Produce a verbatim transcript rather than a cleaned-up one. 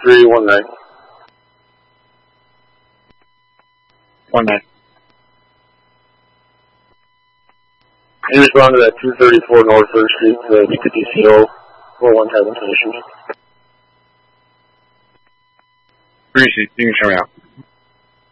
three one nine. One nine. He responded at two thirty-four North Third Street, uh, D C O, four one seven position. Appreciate it. You can show me out.